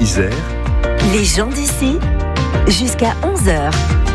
Isère, Les gens d'ici, jusqu'à 11h.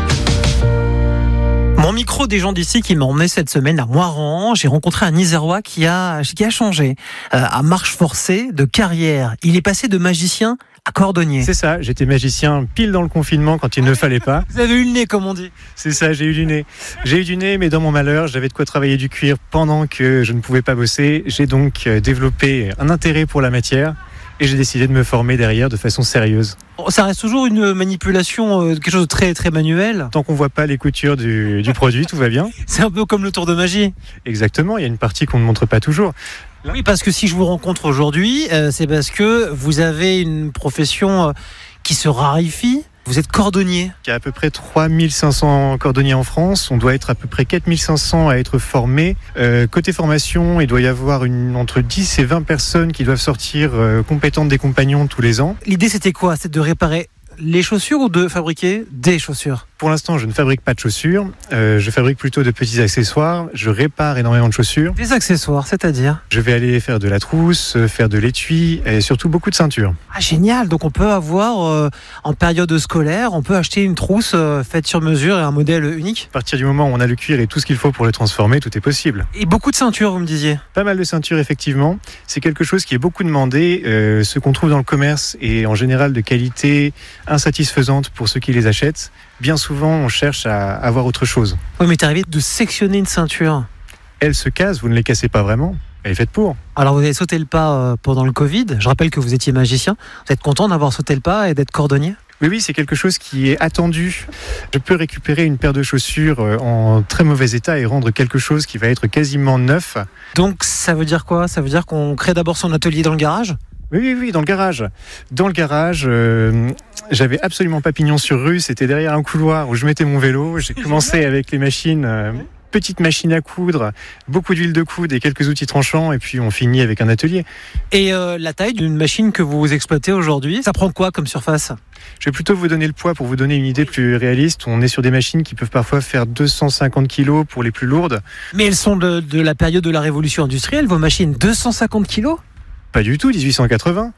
Mon micro des gens d'ici qui m'a emmené cette semaine à Moirans. J'ai rencontré un Isérois qui a changé à marche forcée de carrière. Il est passé de magicien à cordonnier. C'est ça, j'étais magicien pile dans le confinement quand il ne fallait pas. Vous avez eu le nez, comme on dit. C'est ça, j'ai eu du nez. J'ai eu du nez, mais dans mon malheur, j'avais de quoi travailler du cuir pendant que je ne pouvais pas bosser. J'ai donc développé un intérêt pour la matière et j'ai décidé de me former derrière de façon sérieuse. Ça reste toujours une manipulation, quelque chose de très, très manuel. Tant qu'on voit pas les coutures du produit, tout va bien. C'est un peu comme le tour de magie. Exactement, il y a une partie qu'on ne montre pas toujours. Oui, parce que si je vous rencontre aujourd'hui, c'est parce que vous avez une profession qui se raréfie. Vous êtes cordonnier. Il y a à peu près 3500 cordonniers en France. On doit être à peu près 4500 à être formés. Côté formation, il doit y avoir entre 10 et 20 personnes qui doivent sortir compétentes des compagnons tous les ans. L'idée, c'était quoi ? C'est de réparer les chaussures ou de fabriquer des chaussures ? Pour l'instant, je ne fabrique pas de chaussures. Je fabrique plutôt de petits accessoires. Je répare énormément de chaussures. Des accessoires, c'est-à-dire ? Je vais aller faire de la trousse, faire de l'étui et surtout beaucoup de ceintures. Ah, génial. Donc on peut avoir, en période scolaire, on peut acheter une trousse faite sur mesure et un modèle unique. À partir du moment où on a le cuir et tout ce qu'il faut pour le transformer, tout est possible. Et beaucoup de ceintures, vous me disiez ? Pas mal de ceintures, effectivement. C'est quelque chose qui est beaucoup demandé. Ce qu'on trouve dans le commerce est en général de qualité insatisfaisante pour ceux qui les achètent. Bien souvent, on cherche à avoir autre chose. Oui, mais t'es arrivé de sectionner une ceinture. Elle se casse, vous ne les cassez pas vraiment. Elle est faite pour. Alors vous avez sauté le pas pendant le Covid. Je rappelle que vous étiez magicien. Vous êtes content d'avoir sauté le pas et d'être cordonnier ? Oui, c'est quelque chose qui est attendu. Je peux récupérer une paire de chaussures en très mauvais état et rendre quelque chose qui va être quasiment neuf. Donc ça veut dire quoi ? Ça veut dire qu'on crée d'abord son atelier dans le garage ? Oui, dans le garage. Dans le garage, j'avais absolument pas pignon sur rue. C'était derrière un couloir où je mettais mon vélo. J'ai commencé avec les machines, petites machines à coudre, beaucoup d'huile de coude et quelques outils tranchants. Et puis on finit avec un atelier. Et la taille d'une machine que vous exploitez aujourd'hui, ça prend quoi comme surface ? Je vais plutôt vous donner le poids pour vous donner une idée plus réaliste. On est sur des machines qui peuvent parfois faire 250 kilos pour les plus lourdes. Mais elles sont de la période de la révolution industrielle, vos machines, 250 kilos ? Pas du tout, 1880.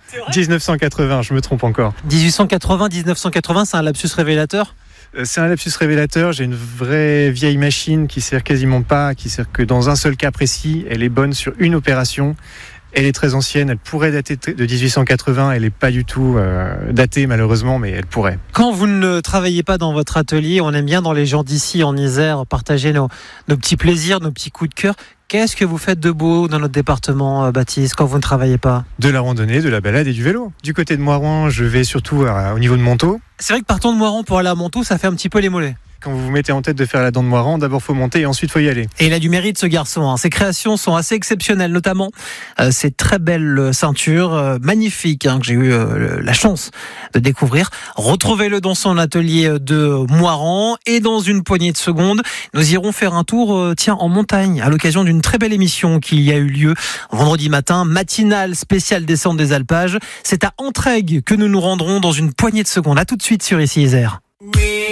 1980, je me trompe encore. 1880, 1980, c'est un lapsus révélateur ? C'est un lapsus révélateur. J'ai une vraie vieille machine qui sert quasiment pas, qui sert que dans un seul cas précis. Elle est bonne sur une opération. Elle est très ancienne, elle pourrait dater de 1880, elle n'est pas du tout datée malheureusement, mais elle pourrait. Quand vous ne travaillez pas dans votre atelier, on aime bien dans les gens d'ici en Isère partager nos petits plaisirs, nos petits coups de cœur. Qu'est-ce que vous faites de beau dans notre département, Baptiste, quand vous ne travaillez pas ? De la randonnée, de la balade et du vélo. Du côté de Moirans, je vais surtout au niveau de Montaut. C'est vrai que partant de Moirans pour aller à Montaut, ça fait un petit peu les mollets. Quand vous vous mettez en tête de faire la dent de Moirans, d'abord faut monter et ensuite faut y aller. Et il a du mérite ce garçon, Ses créations sont assez exceptionnelles, notamment ces très belles ceintures magnifiques que j'ai eu la chance de découvrir. Retrouvez-le dans son atelier de Moirans et dans une poignée de secondes, nous irons faire un tour en montagne à l'occasion d'une très belle émission qui y a eu lieu vendredi matin, matinale spéciale descente des alpages. C'est à Entraigues que nous nous rendrons dans une poignée de secondes. À tout de suite sur Ici Isère.